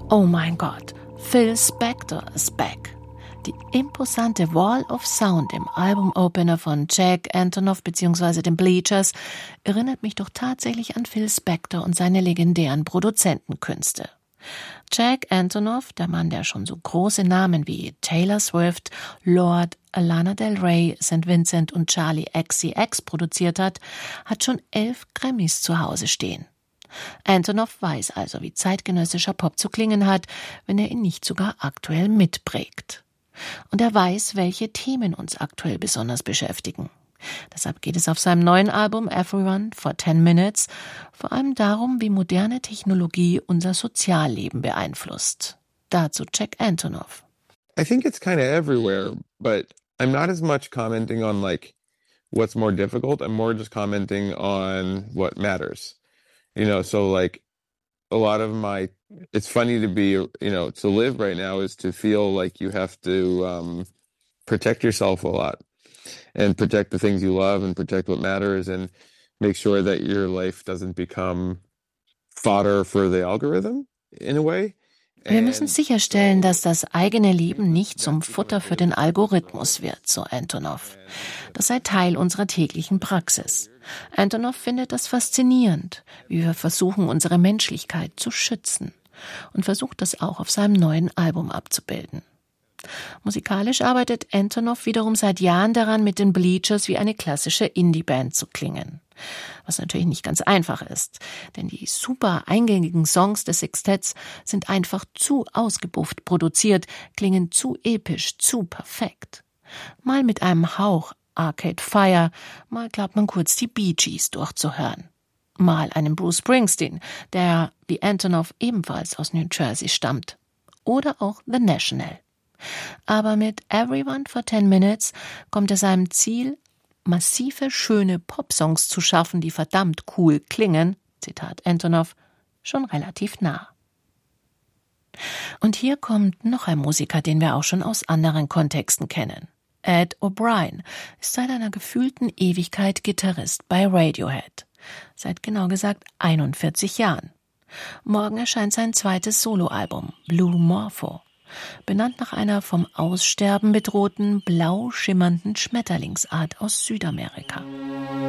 Oh mein Gott, Phil Spector is back. Die imposante Wall of Sound im Albumopener von Jack Antonoff bzw. den Bleachers erinnert mich doch tatsächlich an Phil Spector und seine legendären Produzentenkünste. Jack Antonoff, der Mann, der schon so große Namen wie Taylor Swift, Lorde, Lana Del Rey, St. Vincent und Charli XCX produziert hat, hat schon 11 Grammys zu Hause stehen. Antonoff weiß also, wie zeitgenössischer Pop zu klingen hat, wenn er ihn nicht sogar aktuell mitprägt. Und er weiß, welche Themen uns aktuell besonders beschäftigen. Deshalb geht es auf seinem neuen Album Everyone for 10 Minutes vor allem darum, wie moderne Technologie unser Sozialleben beeinflusst. Dazu Jack Antonoff. I think it's kind of everywhere, but I'm not as much commenting on like what's more difficult. I'm more just commenting on what matters. So like a lot of it's funny to be, to live right now is to feel like you have to protect yourself a lot and protect the things you love and protect what matters and make sure that your life doesn't become fodder for the algorithm in a way. Wir müssen sicherstellen, dass das eigene Leben nicht zum Futter für den Algorithmus wird, so Antonoff. Das sei Teil unserer täglichen Praxis. Antonoff findet das faszinierend, wie wir versuchen, unsere Menschlichkeit zu schützen und versucht das auch auf seinem neuen Album abzubilden. Musikalisch arbeitet Antonoff wiederum seit Jahren daran, mit den Bleachers wie eine klassische Indie-Band zu klingen. Was natürlich nicht ganz einfach ist, denn die super eingängigen Songs des Sextetts sind einfach zu ausgebufft produziert, klingen zu episch, zu perfekt. Mal mit einem Hauch Arcade Fire, mal glaubt man kurz die Bee Gees durchzuhören. Mal einen Bruce Springsteen, der wie Antonoff ebenfalls aus New Jersey stammt. Oder auch The National. Aber mit Everyone for 10 Minutes kommt er seinem Ziel, massive, schöne Popsongs zu schaffen, die verdammt cool klingen, Zitat Antonoff, schon relativ nah. Und hier kommt noch ein Musiker, den wir auch schon aus anderen Kontexten kennen. Ed O'Brien ist seit einer gefühlten Ewigkeit Gitarrist bei Radiohead. Seit genau gesagt 41 Jahren. Morgen erscheint sein zweites Soloalbum, Blue Morpho. Benannt nach einer vom Aussterben bedrohten, blau schimmernden Schmetterlingsart aus Südamerika.